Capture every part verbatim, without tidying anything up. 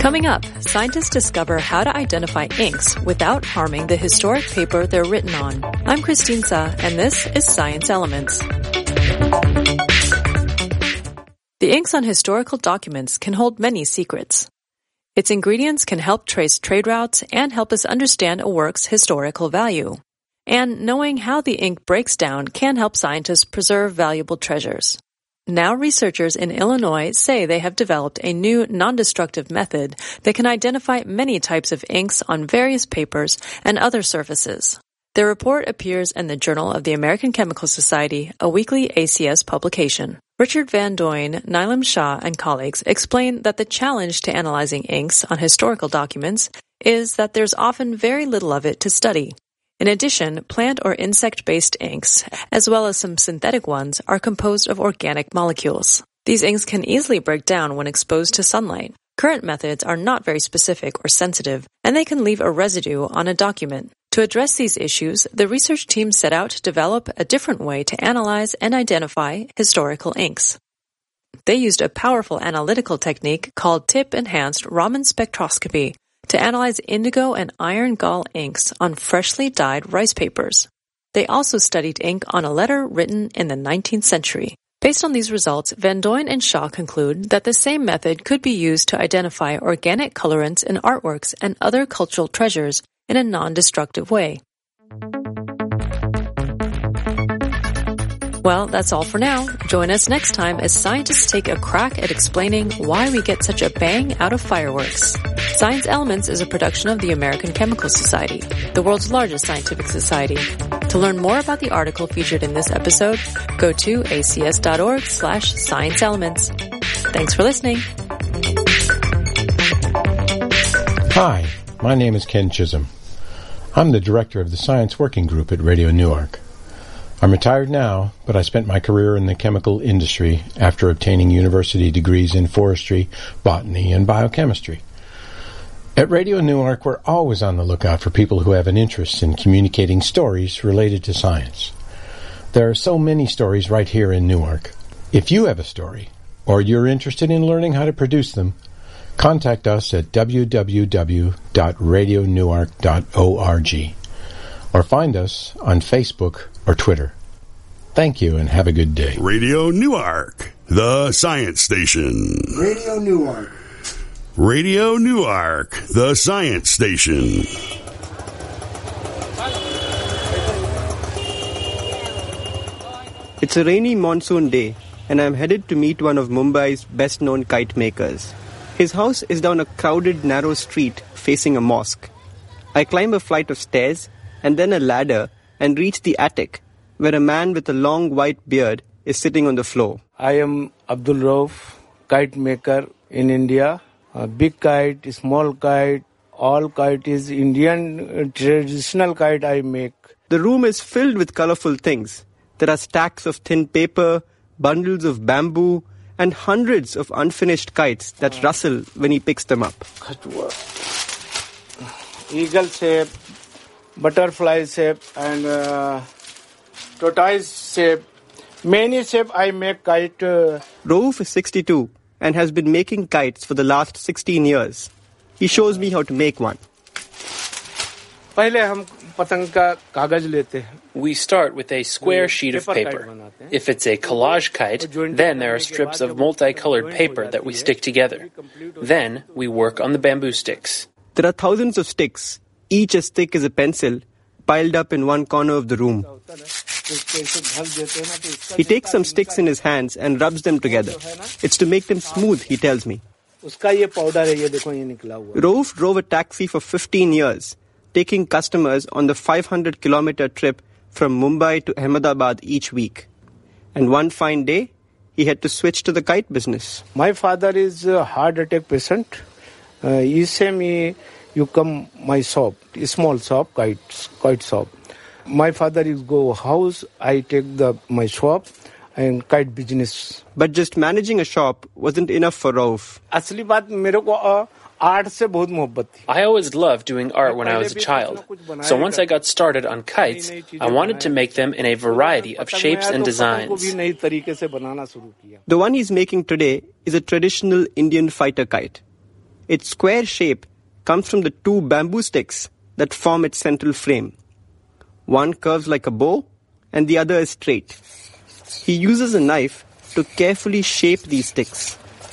Coming up, scientists discover how to identify inks without harming the historic paper they're written on. I'm Christine Sa, and this is Science Elements. The inks on historical documents can hold many secrets. Its ingredients can help trace trade routes and help us understand a work's historical value. And knowing how the ink breaks down can help scientists preserve valuable treasures. Now researchers in Illinois say they have developed a new non-destructive method that can identify many types of inks on various papers and other surfaces. Their report appears in the Journal of the American Chemical Society, a weekly A C S publication. Richard Van Duyn, Nilam Shah, and colleagues explain that the challenge to analyzing inks on historical documents is that there's often very little of it to study. In addition, plant or insect-based inks, as well as some synthetic ones, are composed of organic molecules. These inks can easily break down when exposed to sunlight. Current methods are not very specific or sensitive, and they can leave a residue on a document. To address these issues, the research team set out to develop a different way to analyze and identify historical inks. They used a powerful analytical technique called tip-enhanced Raman spectroscopy to analyze indigo and iron gall inks on freshly dyed rice papers. They also studied ink on a letter written in the nineteenth century. Based on these results, Van Duyn and Shaw conclude that the same method could be used to identify organic colorants in artworks and other cultural treasures in a non-destructive way. Well, that's all for now. Join us next time as scientists take a crack at explaining why we get such a bang out of fireworks. Science Elements is a production of the American Chemical Society, the world's largest scientific society. To learn more about the article featured in this episode, go to acs.org slash science elements. Thanks for listening. Hi, my name is Ken Chisholm. I'm the director of the Science Working Group at Radio Newark. I'm retired now, but I spent my career in the chemical industry after obtaining university degrees in forestry, botany, and biochemistry. At Radio Newark, we're always on the lookout for people who have an interest in communicating stories related to science. There are so many stories right here in Newark. If you have a story, or you're interested in learning how to produce them, contact us at w w w dot radio newark dot org or find us on Facebook or Twitter. Thank you and have a good day. Radio Newark, the science station. Radio Newark. Radio Newark, the science station. It's a rainy monsoon day, and I'm headed to meet one of Mumbai's best-known kite makers. His house is down a crowded, narrow street facing a mosque. I climb a flight of stairs and then a ladder and reach the attic, where a man with a long white beard is sitting on the floor. I am Abdul Rauf, kite maker in India. A big kite, small kite, all kite is Indian uh, traditional kite I make. The room is filled with colorful things. There are stacks of thin paper, bundles of bamboo, and hundreds of unfinished kites that rustle when he picks them up. Eagle shape, butterfly shape, and uh, tortoise shape. Many shape I make kite. Uh... Rauf is sixty-two and has been making kites for the last sixteen years. He shows me how to make one. We start with a square sheet of paper. If it's a collage kite, then there are strips of multicolored paper that we stick together. Then we work on the bamboo sticks. There are thousands of sticks, each as thick as a pencil, piled up in one corner of the room. He takes some sticks in his hands and rubs them together. It's to make them smooth, he tells me. Rauf drove a taxi for fifteen years, taking customers on the five hundred kilometer trip from Mumbai to Ahmedabad each week. And one fine day, he had to switch to the kite business. My father is a heart attack patient. Uh, he say me, you come my shop, small shop, kite, kite shop. My father is go house, I take the my shop and kite business. But just managing a shop wasn't enough for Rauf. Asli baat mere ko uh, art se bahut mohabbat thi. I always loved doing art when I was a child. So once I got started on kites, I wanted to make them in a variety of shapes and designs. The one he's making today is a traditional Indian fighter kite. Its square shape comes from the two bamboo sticks that form its central frame. One curves like a bow and the other is straight. He uses a knife to carefully shape these sticks.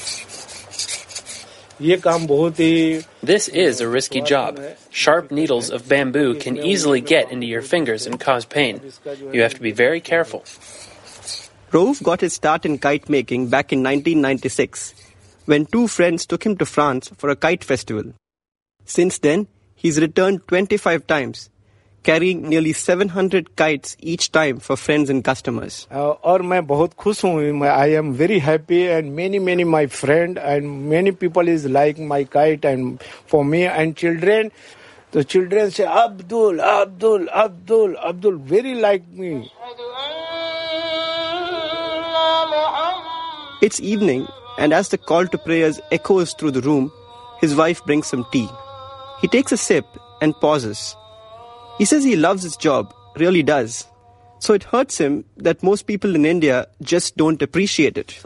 This is a risky job. Sharp needles of bamboo can easily get into your fingers and cause pain. You have to be very careful. Raouf got his start in kite making back in nineteen ninety-six, when two friends took him to France for a kite festival. Since then, he's returned twenty-five times, carrying nearly seven hundred kites each time for friends and customers. Uh, I am very happy, and many, many my friend and many people is like my kite, and for me and children, the children say, Abdul, Abdul, Abdul, Abdul, very like me. It's evening, and as the call to prayers echoes through the room, his wife brings some tea. He takes a sip and pauses. He says he loves his job, really does. So it hurts him that most people in India just don't appreciate it.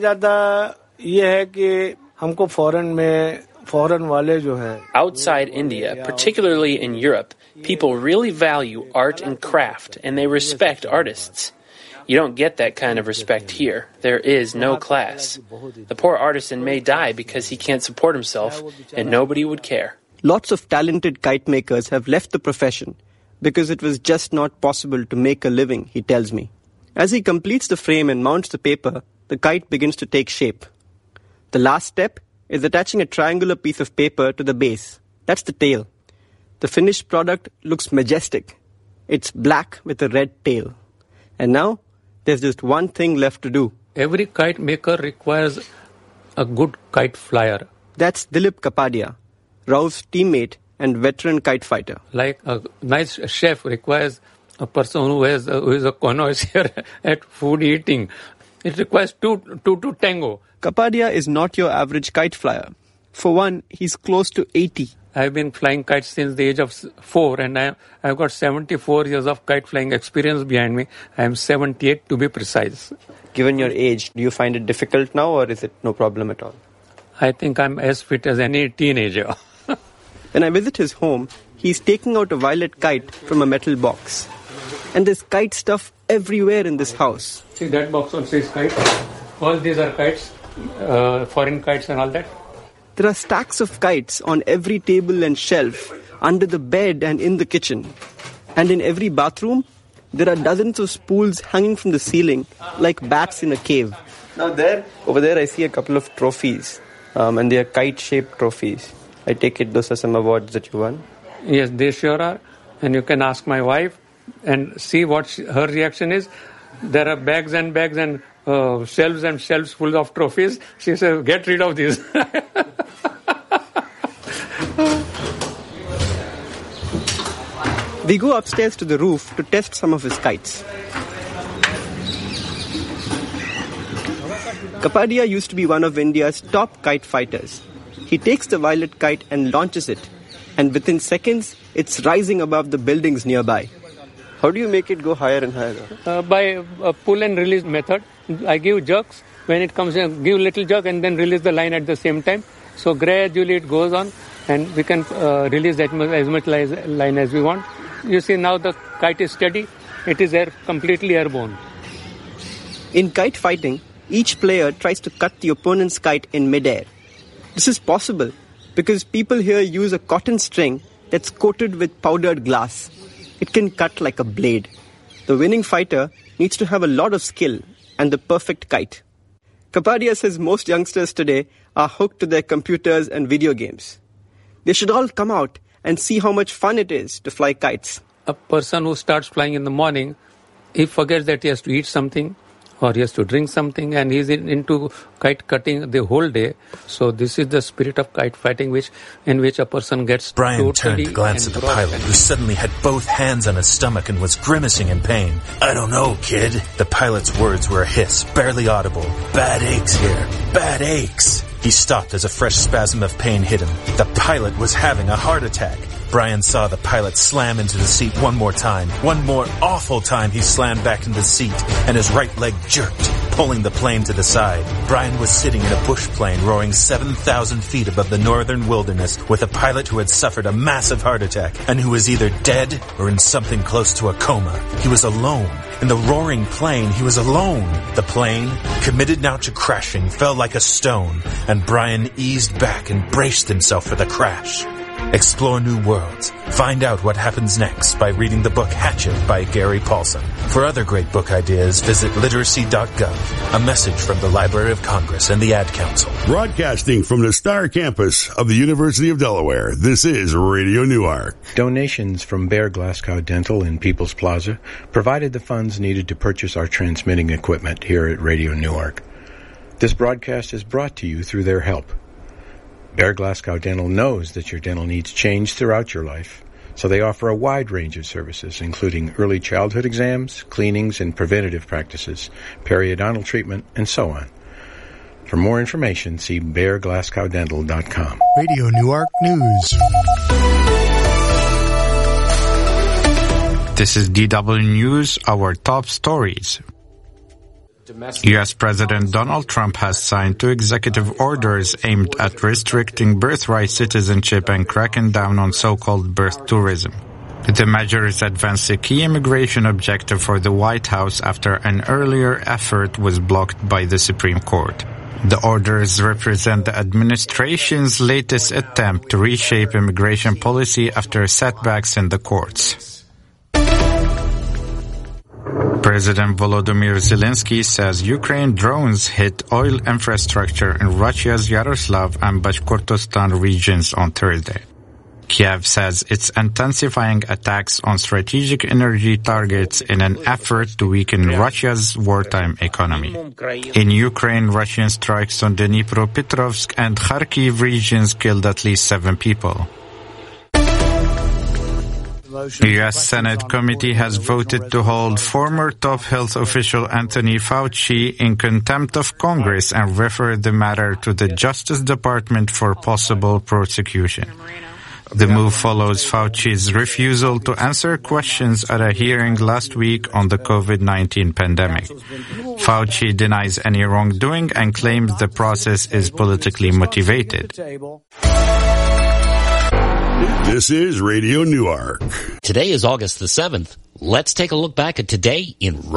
Outside India, particularly in Europe, people really value art and craft, and they respect artists. You don't get that kind of respect here. There is no class. The poor artisan may die because he can't support himself, and nobody would care. Lots of talented kite makers have left the profession because it was just not possible to make a living, he tells me. As he completes the frame and mounts the paper, the kite begins to take shape. The last step is attaching a triangular piece of paper to the base. That's the tail. The finished product looks majestic. It's black with a red tail. And now, there's just one thing left to do. Every kite maker requires a good kite flyer. That's Dilip Kapadia, Raouf's teammate and veteran kite fighter. Like a nice chef requires a person who, has a, who is a connoisseur at food eating. It requires two, two to tango. Kapadia is not your average kite flyer. For one, he's close to eighty. I've been flying kites since the age of four, and I, I've got seventy-four years of kite flying experience behind me. I'm seventy-eight to be precise. Given your age, do you find it difficult now, or is it no problem at all? I think I'm as fit as any teenager. When I visit his home, he's taking out a violet kite from a metal box. And there's kite stuff everywhere in this house. See, that box also says kite. All these are kites, uh, foreign kites and all that. There are stacks of kites on every table and shelf, under the bed and in the kitchen. And in every bathroom, there are dozens of spools hanging from the ceiling, like bats in a cave. Now there, over there I see a couple of trophies, um, and they are kite-shaped trophies. I take it those are some awards that you won? Yes, they sure are. And you can ask my wife and see what she, her reaction is. There are bags and bags and uh, shelves and shelves full of trophies. She says, get rid of these. We go upstairs to the roof to test some of his kites. Kapadia used to be one of India's top kite fighters. He takes the violet kite and launches it, and within seconds, it's rising above the buildings nearby. How do you make it go higher and higher? Uh, by a pull and release method. I give jerks. When it comes in, give a little jerk and then release the line at the same time. So gradually it goes on, and we can uh, release that much, as much line as we want. You see now the kite is steady. It is air, completely airborne. In kite fighting, each player tries to cut the opponent's kite in midair. This is possible because people here use a cotton string that's coated with powdered glass. It can cut like a blade. The winning fighter needs to have a lot of skill and the perfect kite. Kapadia says most youngsters today are hooked to their computers and video games. They should all come out and see how much fun it is to fly kites. A person who starts flying in the morning, he forgets that he has to eat something or he has to drink something, and he's in, into kite cutting the whole day. So this is the spirit of kite fighting, which in which a person gets Brian totally turned to glance at the pilot, who suddenly had both hands on his stomach and was grimacing in pain. I don't know, kid. The pilot's words were a hiss, barely audible. Bad aches here. Bad aches. He stopped as a fresh spasm of pain hit him. The pilot was having a heart attack. Brian saw the pilot slam into the seat one more time. One more awful time he slammed back into the seat, and his right leg jerked, pulling the plane to the side. Brian was sitting in a bush plane roaring seven thousand feet above the northern wilderness with a pilot who had suffered a massive heart attack and who was either dead or in something close to a coma. He was alone. In the roaring plane, he was alone. The plane, committed now to crashing, fell like a stone, and Brian eased back and braced himself for the crash. Explore new worlds. Find out what happens next by reading the book Hatchet by Gary Paulson. For other great book ideas, visit literacy dot gov. A message from the Library of Congress and the Ad Council. Broadcasting from the Star Campus of the University of Delaware, this is Radio Newark. Donations from Bear Glasgow Dental in People's Plaza provided the funds needed to purchase our transmitting equipment here at Radio Newark. This broadcast is brought to you through their help. Bear Glasgow Dental knows that your dental needs change throughout your life, so they offer a wide range of services, including early childhood exams, cleanings and preventative practices, periodontal treatment, and so on. For more information, see bear glasgow dental dot com. Radio Newark News. This is D W News, our top stories. U S President Donald Trump has signed two executive orders aimed at restricting birthright citizenship and cracking down on so-called birth tourism. The measures advance a key immigration objective for the White House after an earlier effort was blocked by the Supreme Court. The orders represent the administration's latest attempt to reshape immigration policy after setbacks in the courts. President Volodymyr Zelensky says Ukraine drones hit oil infrastructure in Russia's Yaroslav and Bashkortostan regions on Thursday. Kiev says it's intensifying attacks on strategic energy targets in an effort to weaken Russia's wartime economy. In Ukraine, Russian strikes on the Dnipropetrovsk and Kharkiv regions killed at least seven people. The U S Senate committee has voted to hold former top health official Anthony Fauci in contempt of Congress and refer the matter to the Justice Department for possible prosecution. The move follows Fauci's refusal to answer questions at a hearing last week on the COVID nineteen pandemic. Fauci denies any wrongdoing and claims the process is politically motivated. This is Radio Newark. Today is August the seventh. Let's take a look back at today in